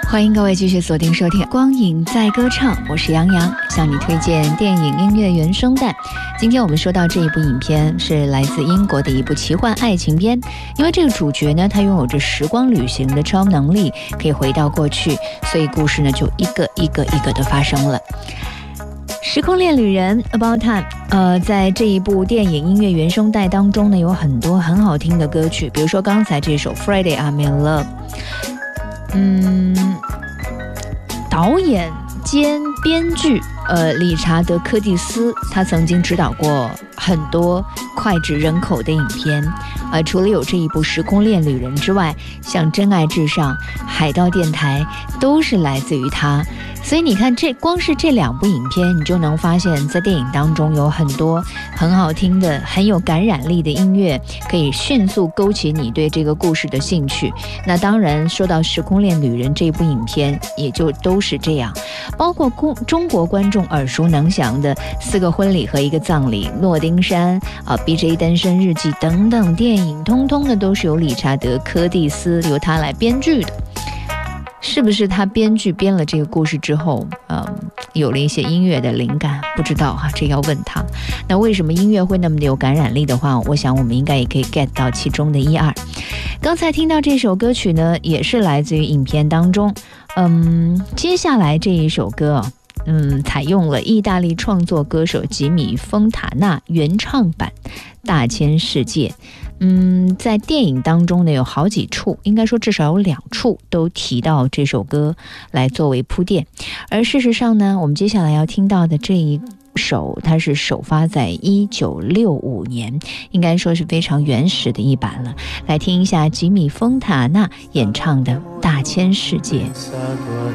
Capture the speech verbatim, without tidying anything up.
欢迎各位继续锁定收听光影在歌唱，我是杨洋，向你推荐电影音乐原声带。今天我们说到这一部影片是来自英国的一部奇幻爱情片，因为这个主角呢，他拥有着时光旅行的超能力，可以回到过去，所以故事呢就一个一个一个的发生了。时空恋旅人 About Time， 呃，在这一部电影音乐原声带当中呢，有很多很好听的歌曲，比如说刚才这首 Friday I'm in Love。嗯，导演兼编剧呃，理查德·柯蒂斯，他曾经指导过很多脍炙人口的影片，呃，除了有这一部《时空恋旅人》之外，像《真爱至上》《海盗电台》都是来自于他。所以你看，这光是这两部影片，你就能发现，在电影当中有很多很好听的、很有感染力的音乐，可以迅速勾起你对这个故事的兴趣。那当然，说到《时空恋旅人》这部影片，也就都是这样，包括中国观众耳熟能详的《四个婚礼和一个葬礼》、《诺丁山》啊，《B J 单身日记》等等电影，通通的都是由理查德·柯蒂斯由他来编剧的。是不是他编剧编了这个故事之后，嗯，有了一些音乐的灵感？不知道哈、啊，这要问他。那为什么音乐会那么的有感染力的话，我想我们应该也可以 get 到其中的一二。刚才听到这首歌曲呢，也是来自于影片当中。嗯，接下来这一首歌啊，嗯，采用了意大利创作歌手吉米·丰塔纳原唱版《大千世界》。嗯，在电影当中呢，有好几处，应该说至少有两处都提到这首歌来作为铺垫。而事实上呢，我们接下来要听到的这一首，它是首发在一九六五年，应该说是非常原始的一版了。来听一下吉米·丰塔纳演唱的《大千世界》。